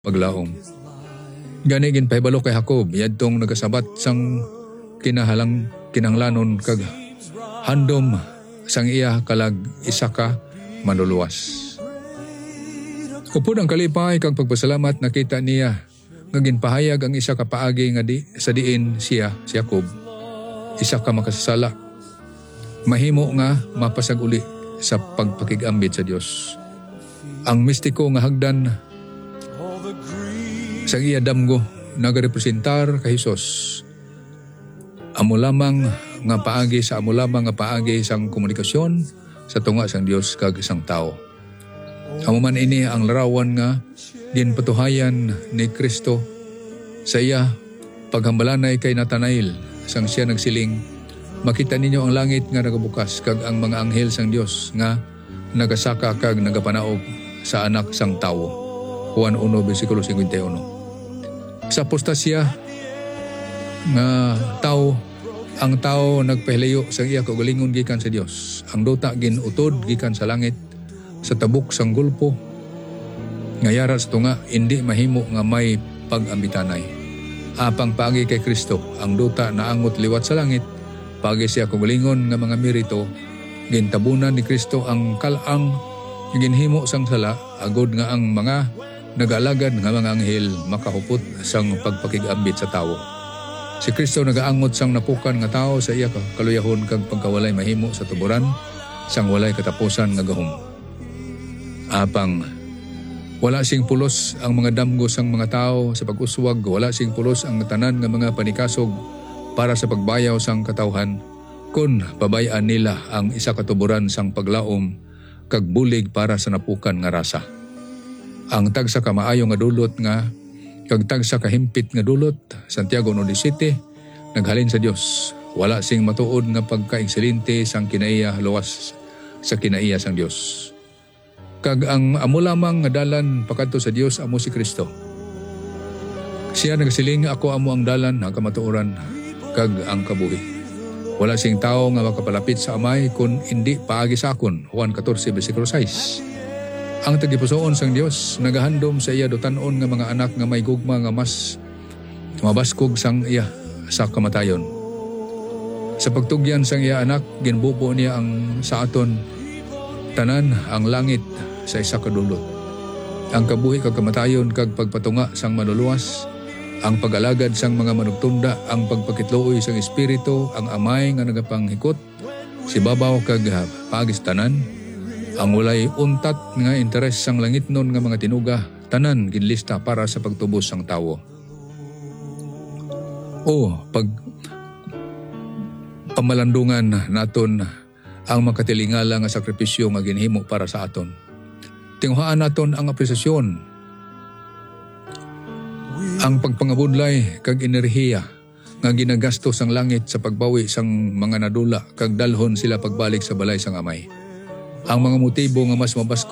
paglaom. Gani ginpahibalo kay Jacob, yadtong nagasabat sang kinahanglanon kag handom sang iya kalag Isaka manluluwas. Upod ang kalipay kag pagpasalamat nakita niya nga ginpahayag ang isa ka paagi nga sa diin siya si Jacob isa ka makasasala mahimo nga mapasag uli sa pagpakigambit sa Dios. Ang mistiko nga hagdan sa iya damgo nagarepresentar kay Hesus. Amo lamang nga paagi sa sang komunikasyon sa tunga sang Dios kag isang tao. Amo man ini ang larawan nga ginpatuhayan ni Kristo sa iya paghambalanay kay Natanael sang siya nagsiling, makita ninyo ang langit nga nagabukas kag ang mga anghel sang Dios nga nagasaka kag nagapanaog sa anak sang tawo. Juan 1:51. Sa apostasya nga ang tao nagpahilayo sa iya kaugalingon gikan sa Dios. Ang duta ginutod gikan sa langit sa tabok sang gulpo. Ngayara sa tunga hindi mahimo nga may pagambitanay. Apang pagi kay Kristo, ang duta naangot liwat sa langit, pagi siya kaugalingon nga mga merito, gintabunan ni Kristo ang kalang ginhimo sang sala agod nga ang mga nag-alagad nga mga anghel makahupot sang pagpakigambit sa tawo. Si Kristo nagaangot sang napukan nga tao sa iya kaluyahon kag pagkawalay mahimo sa tuburan sang walay katapusan nga gahom. Apang wala sing pulos ang mga damgo sang mga tao sa pag-uswag, wala sing pulos ang tanan nga mga panikasog para sa pagbayaw sang katawhan kun pabayaan nila ang isa katuburan sang paglaom kag bulig para sa napukan nga rasa. Ang tagsa ka maayo nga dulot nga kag tagsa ka himpit nga dulot, Santiago 1:17, naghalin sa Dios. Wala sing matuod nga pagkaekselente sang kinaiya luwas sa kinaiya sang Dios. Kag ang amo lamang nga dalan pakadto sa Dios amo si Kristo. Siya nagsiling, ako amo ang dalan, ang kamatuoran kag ang kabuhi. Wala sing tao nga makapalapit sa Amay kun indi paagi sa akon. Juan 14:6. Ang tagipusoon sang Dios nagahandom sa iya dutanon nga mga anak nga may gugma nga mas mabaskog sang iya sa kamatayon. Sa pagtugyan sang iya anak ginbubo niya ang sa aton tanan ang langit sa isa ka dulot. Ang kabuhi kag kamatayon kag pagpatunga sang manluluwas, ang pag-alagad sang mga manugtunda, ang pagpakitluoy sang espiritu, ang Amay nga nagapanghikot, si babaw kag paagis tanan, ang walay untat nga interes sang langitnon nga mga tinuga, tanan ginlista para sa pagtubos sang tawo. O pamalandungan naton ang makatilingala nga sakripisyo nga ginhimo para sa aton. Tinguhaan naton ang apresasyon, ang pagpangabudlay kag enerhiya nga ginagastos sang langit sa pagbawi sang mga nadula kag dalhon sila pagbalik sa balay sang Amay. Ang mga motibo nga mas mabasko